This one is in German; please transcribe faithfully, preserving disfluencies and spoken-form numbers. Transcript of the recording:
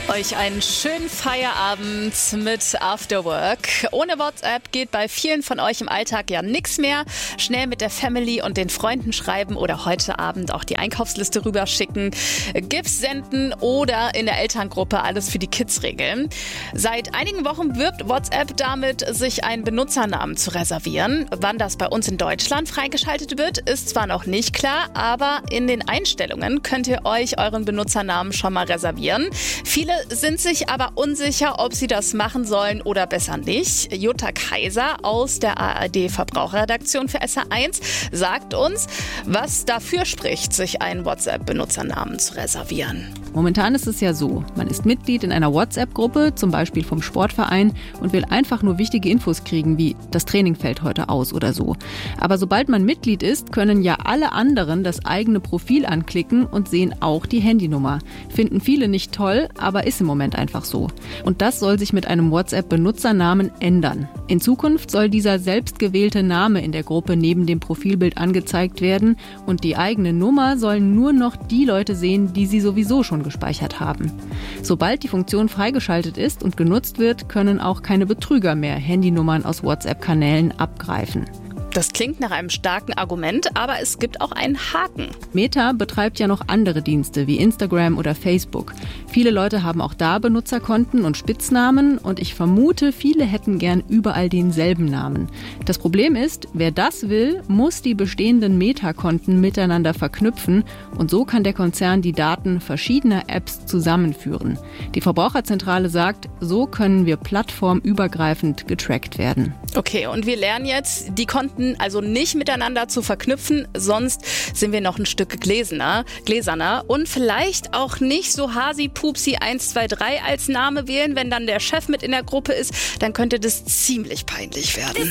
Euch einen schönen Feierabend mit After Work. Ohne WhatsApp geht bei vielen von euch im Alltag ja nichts mehr. Schnell mit der Family und den Freunden schreiben oder heute Abend auch die Einkaufsliste rüberschicken, GIFs senden oder in der Elterngruppe alles für die Kids regeln. Seit einigen Wochen wirbt WhatsApp damit, sich einen Benutzernamen zu reservieren. Wann das bei uns in Deutschland freigeschaltet wird, ist zwar noch nicht klar, aber in den Einstellungen könnt ihr euch euren Benutzernamen schon mal reservieren. Viele sind sich aber unsicher, ob sie das machen sollen oder besser nicht. Jutta Kaiser aus der A R D-Verbraucherredaktion für S R eins sagt uns, was dafür spricht, sich einen WhatsApp-Benutzernamen zu reservieren. Momentan ist es ja so, man ist Mitglied in einer WhatsApp-Gruppe, zum Beispiel vom Sportverein, und will einfach nur wichtige Infos kriegen, wie das Training fällt heute aus oder so. Aber sobald man Mitglied ist, können ja alle anderen das eigene Profil anklicken und sehen auch die Handynummer. Finden viele nicht toll, aber ist im Moment einfach so. Und das soll sich mit einem WhatsApp-Benutzernamen ändern. In Zukunft soll dieser selbstgewählte Name in der Gruppe neben dem Profilbild angezeigt werden und die eigene Nummer sollen nur noch die Leute sehen, die sie sowieso schon gespeichert haben. Sobald die Funktion freigeschaltet ist und genutzt wird, können auch keine Betrüger mehr Handynummern aus WhatsApp-Kanälen abgreifen. Das klingt nach einem starken Argument, aber es gibt auch einen Haken. Meta betreibt ja noch andere Dienste wie Instagram oder Facebook. Viele Leute haben auch da Benutzerkonten und Spitznamen und ich vermute, viele hätten gern überall denselben Namen. Das Problem ist, wer das will, muss die bestehenden Meta-Konten miteinander verknüpfen und so kann der Konzern die Daten verschiedener Apps zusammenführen. Die Verbraucherzentrale sagt, so können wir plattformübergreifend getrackt werden. Okay, und wir lernen jetzt, die Konten also nicht miteinander zu verknüpfen, sonst sind wir noch ein Stück gläserner, gläserner und vielleicht auch nicht so Hasi-Pupsi eins zwei drei als Name wählen, wenn dann der Chef mit in der Gruppe ist, dann könnte das ziemlich peinlich werden.